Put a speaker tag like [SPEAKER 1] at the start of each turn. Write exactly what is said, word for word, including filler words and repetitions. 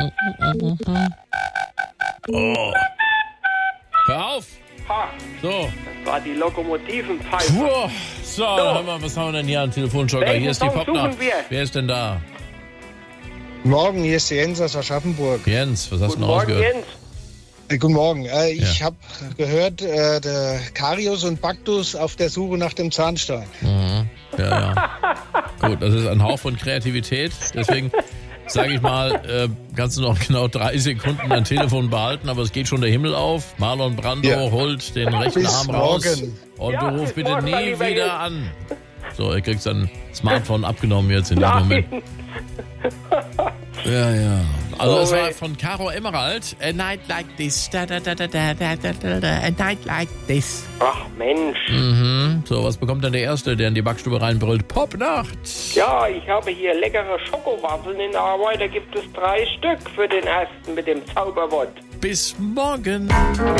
[SPEAKER 1] Oh. Hör auf!
[SPEAKER 2] Ha,
[SPEAKER 1] So.
[SPEAKER 2] das war die Lokomotivenpfeife.
[SPEAKER 1] Puh. So, dann haben wir, was haben wir denn hier an Telefonjoker?
[SPEAKER 2] Welchen
[SPEAKER 1] Hier ist die
[SPEAKER 2] Song
[SPEAKER 1] Popnacht.
[SPEAKER 2] suchen wir?
[SPEAKER 1] Wer ist denn da?
[SPEAKER 3] Morgen, hier ist der Jens aus Aschaffenburg.
[SPEAKER 1] Jens, was hast
[SPEAKER 2] Guten
[SPEAKER 1] du noch
[SPEAKER 2] Morgen,
[SPEAKER 1] rausgehört?
[SPEAKER 2] Jens.
[SPEAKER 3] Äh, guten Morgen. Äh, ich
[SPEAKER 1] Ja.
[SPEAKER 3] habe gehört, äh, der Karius und Baktus auf der Suche nach dem Zahnstein.
[SPEAKER 1] Mhm. Ja, ja. Gut, das ist ein Hauch von Kreativität. Deswegen sage ich mal, äh, kannst du noch genau drei Sekunden dein Telefon behalten, aber es geht schon der Himmel auf. Marlon Brando
[SPEAKER 3] Ja.
[SPEAKER 1] holt den rechten
[SPEAKER 3] Bis
[SPEAKER 1] Arm raus
[SPEAKER 3] morgen.
[SPEAKER 1] und
[SPEAKER 2] Ja,
[SPEAKER 1] du rufst
[SPEAKER 2] bis
[SPEAKER 1] bitte
[SPEAKER 2] morgen,
[SPEAKER 1] nie
[SPEAKER 2] mein lieber
[SPEAKER 1] wieder
[SPEAKER 2] Jens.
[SPEAKER 1] an. So, er kriegt sein Smartphone abgenommen jetzt in dem Moment.
[SPEAKER 2] Nein.
[SPEAKER 1] Ja, ja. Also
[SPEAKER 2] Oh,
[SPEAKER 1] es war
[SPEAKER 2] wait.
[SPEAKER 1] von Caro Emerald. A night like this. Da, da, da, da, da, da, da, da, da. A night like this.
[SPEAKER 2] Ach Mensch.
[SPEAKER 1] Mhm. So, was bekommt dann der Erste, der in die Backstube reinbrüllt? Popnacht.
[SPEAKER 2] Ja, ich habe hier leckere Schokowaffeln in der Arbeit. Da gibt es drei Stück für den ersten mit dem Zauberwort.
[SPEAKER 1] Bis morgen.